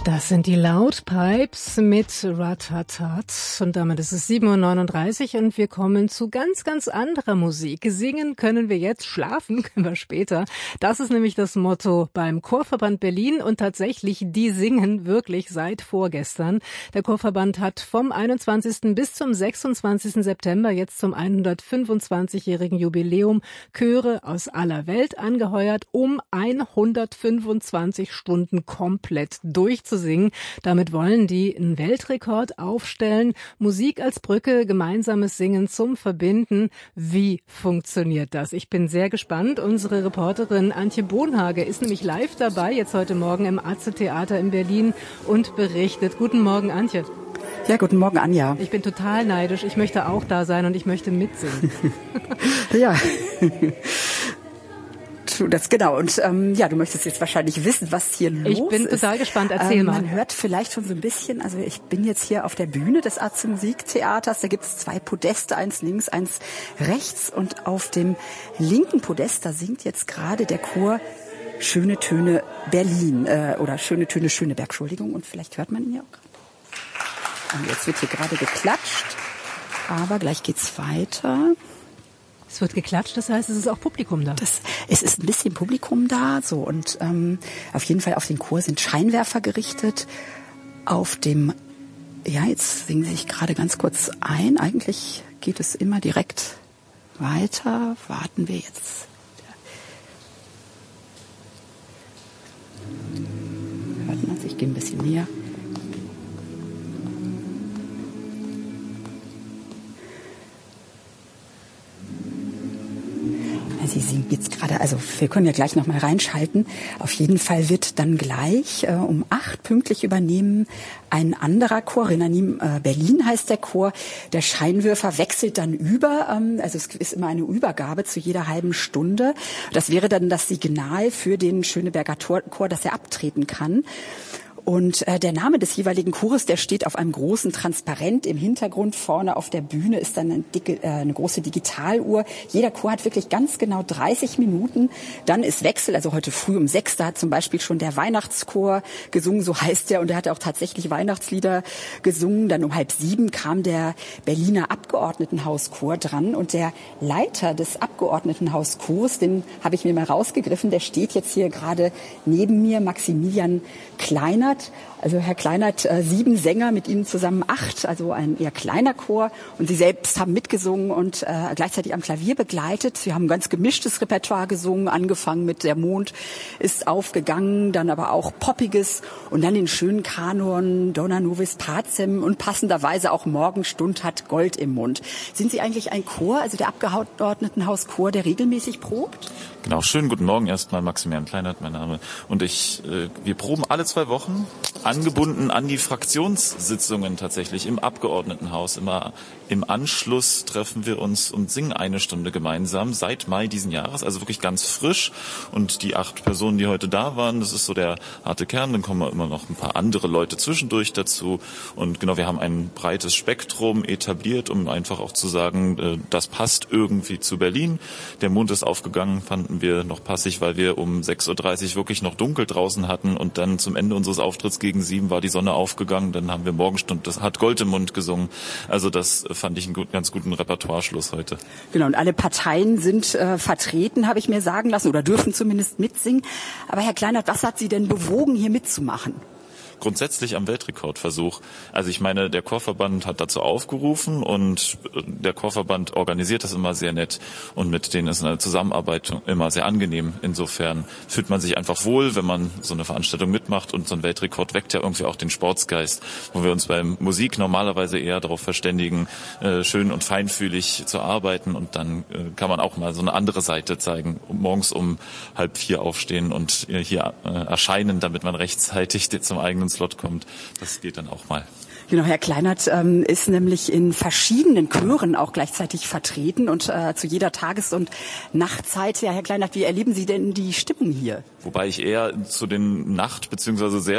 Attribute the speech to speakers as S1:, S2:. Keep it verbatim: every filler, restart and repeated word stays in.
S1: Das sind die Loudpipes mit Ratatat und damit ist es sieben Uhr neununddreißig und wir kommen zu ganz, ganz anderer Musik. Singen können wir jetzt, schlafen können wir später. Das ist nämlich das Motto beim Chorverband Berlin und tatsächlich, die singen wirklich seit vorgestern. Der Chorverband hat vom einundzwanzigsten bis zum sechsundzwanzigsten September jetzt zum hundertfünfundzwanzigjährigen Jubiläum Chöre aus aller Welt angeheuert, um hundertfünfundzwanzig Stunden komplett durchzusingen. Singen. Damit wollen die einen Weltrekord aufstellen. Musik als Brücke, gemeinsames Singen zum Verbinden. Wie funktioniert das? Ich bin sehr gespannt. Unsere Reporterin Antje Bohnhage ist nämlich live dabei, jetzt heute Morgen im Atze-Theater in Berlin und berichtet. Guten Morgen, Antje.
S2: Ja, guten Morgen, Anja.
S1: Ich bin total neidisch. Ich möchte auch da sein und ich möchte mitsingen.
S2: Ja. Das genau. Und ähm, ja, du möchtest jetzt wahrscheinlich wissen, was hier los ist.
S1: Ich bin total gespannt. Erzähl
S2: ähm,
S1: mal.
S2: Man hört vielleicht schon so ein bisschen, also ich bin jetzt hier auf der Bühne des Atze Musiktheaters. Da gibt es zwei Podeste, eins links, eins rechts. Und auf dem linken Podest, da singt jetzt gerade der Chor Schöne Töne Berlin äh, oder Schöne Töne Schöneberg, Entschuldigung. Und vielleicht hört man ihn ja auch gerade. Und jetzt wird hier gerade geklatscht, aber gleich geht's weiter.
S1: Es wird geklatscht, das heißt, es ist auch Publikum da.
S2: Das, es ist ein bisschen Publikum da, so und ähm, auf jeden Fall auf den Chor sind Scheinwerfer gerichtet. Auf dem, ja, jetzt singen Sie sich gerade ganz kurz ein. Eigentlich geht es immer direkt weiter. Warten wir jetzt. Hört man sich? Ich gehe ein bisschen näher. Sie singt jetzt gerade, also wir können ja gleich noch mal reinschalten. Auf jeden Fall wird dann gleich äh, um acht pünktlich übernehmen ein anderer Chor, Renanim äh, Berlin heißt der Chor. Der Scheinwerfer wechselt dann über, ähm, also es ist immer eine Übergabe zu jeder halben Stunde. Das wäre dann das Signal für den Schöneberger Chor, dass er abtreten kann. Und äh, der Name des jeweiligen Chores, der steht auf einem großen Transparent im Hintergrund. Vorne auf der Bühne ist dann eine, dicke, äh, eine große Digitaluhr. Jeder Chor hat wirklich ganz genau dreißig Minuten. Dann ist Wechsel, also heute früh um sechs, da hat zum Beispiel schon der Weihnachtschor gesungen, so heißt der. Und der hat auch tatsächlich Weihnachtslieder gesungen. Dann um halb sieben kam der Berliner Abgeordnetenhauschor dran. Und der Leiter des Abgeordnetenhauschors, den habe ich mir mal rausgegriffen, der steht jetzt hier gerade neben mir, Maximilian Kleinert. Also Herr Kleinert, äh, sieben Sänger, mit Ihnen zusammen acht, also ein eher kleiner Chor. Und Sie selbst haben mitgesungen und äh, gleichzeitig am Klavier begleitet. Sie haben ein ganz gemischtes Repertoire gesungen, angefangen mit Der Mond ist aufgegangen, dann aber auch Poppiges und dann den schönen Kanon Dona Nobis Pacem und passenderweise auch Morgenstund hat Gold im Mund. Sind Sie eigentlich ein Chor, also der Abgeordnetenhauschor, der regelmäßig probt?
S3: Genau, schönen guten Morgen erstmal, Maximilian Kleinert, mein Name. Und ich, äh, wir proben alle zwei Wochen, angebunden an die Fraktionssitzungen tatsächlich im Abgeordnetenhaus. Immer im Anschluss treffen wir uns und singen eine Stunde gemeinsam seit Mai diesen Jahres, also wirklich ganz frisch. Und die acht Personen, die heute da waren, das ist so der harte Kern, dann kommen immer noch ein paar andere Leute zwischendurch dazu. Und genau, wir haben ein breites Spektrum etabliert, um einfach auch zu sagen, äh, das passt irgendwie zu Berlin. Der Mond ist aufgegangen, fanden wir noch passig, weil wir um sechs Uhr dreißig wirklich noch dunkel draußen hatten und dann zum Ende unseres Auftritts gegen sieben war die Sonne aufgegangen, dann haben wir Morgenstund, das hat Gold im Mund gesungen. Also das fand ich einen gut, ganz guten Repertoireschluss heute.
S2: Genau, und alle Parteien sind äh, vertreten, habe ich mir sagen lassen, oder dürfen zumindest mitsingen. Aber Herr Kleinert, was hat Sie denn bewogen, hier mitzumachen?
S3: Grundsätzlich am Weltrekordversuch. Also ich meine, der Chorverband hat dazu aufgerufen und der Chorverband organisiert das immer sehr nett und mit denen ist eine Zusammenarbeit immer sehr angenehm. Insofern fühlt man sich einfach wohl, wenn man so eine Veranstaltung mitmacht und so ein Weltrekord weckt ja irgendwie auch den Sportsgeist, wo wir uns bei Musik normalerweise eher darauf verständigen, äh, schön und feinfühlig zu arbeiten und dann äh, kann man auch mal so eine andere Seite zeigen. Morgens um halb vier aufstehen und äh, hier äh, erscheinen, damit man rechtzeitig zum eigenen Slot kommt. Das geht dann auch mal.
S2: Genau, Herr Kleinert ähm, ist nämlich in verschiedenen Chören auch gleichzeitig vertreten und äh, zu jeder Tages- und Nachtzeit. Ja, Herr Kleinert, wie erleben Sie denn die Stimmung hier?
S3: Wobei ich eher zu den Nacht- bzw. sehr